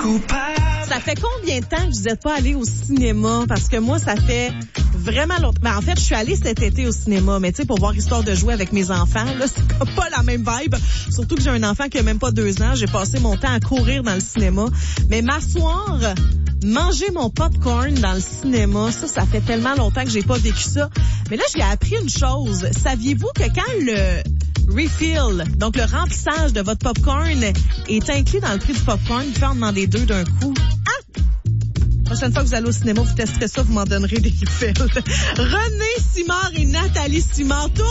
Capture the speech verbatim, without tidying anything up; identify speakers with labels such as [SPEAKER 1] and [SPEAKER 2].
[SPEAKER 1] coupable.
[SPEAKER 2] Ça fait combien de temps que vous n'êtes pas allé au cinéma? Parce que moi, ça fait vraiment longtemps. Ben, en fait, je suis allée cet été au cinéma, mais tu sais, pour voir Histoire de jouer avec mes enfants, là, c'est comme pas la même vibe. Surtout que j'ai un enfant qui a même pas deux ans. J'ai passé mon temps à courir dans le cinéma. Mais m'asseoir, manger mon popcorn dans le cinéma, ça, ça fait tellement longtemps que j'ai pas vécu ça. Mais là, j'ai appris une chose. Saviez-vous que quand le refill, donc le remplissage de votre popcorn est inclus dans le prix du popcorn, vous pouvez en demander deux d'un coup? Ah! La prochaine fois que vous allez au cinéma, vous testerez ça, vous m'en donnerez des nouvelles. René Simard et Nathalie Simard,